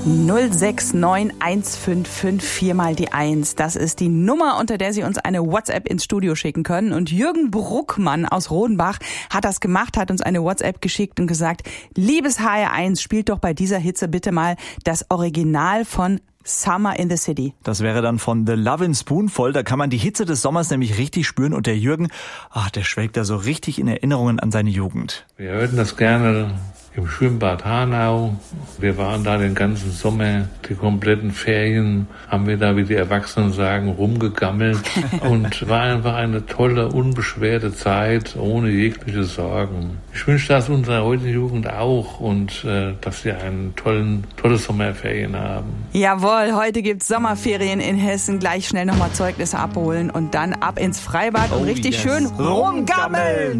069 4 mal die 1. Das ist die Nummer, unter der Sie uns eine WhatsApp ins Studio schicken können. Und Jürgen Bruckmann aus Rodenbach hat das gemacht, hat uns eine WhatsApp geschickt und gesagt, liebes HR1, spielt doch bei dieser Hitze bitte mal das Original von Summer in the City. Das wäre dann von The Lovin' Spoonful. Da kann man die Hitze des Sommers nämlich richtig spüren. Und der Jürgen, der schwelgt da so richtig in Erinnerungen an seine Jugend. Wir hörten das gerne im Schwimmbad Hanau. Wir waren da den ganzen Sommer, die kompletten Ferien, haben wir da, wie die Erwachsenen sagen, rumgegammelt. Und war einfach eine tolle, unbeschwerte Zeit, ohne jegliche Sorgen. Ich wünsche das unserer heutigen Jugend auch und dass sie tolle Sommerferien haben. Jawohl, heute gibt's Sommerferien in Hessen. Gleich schnell nochmal Zeugnisse abholen und dann ab ins Freibad und richtig schön rumgammeln.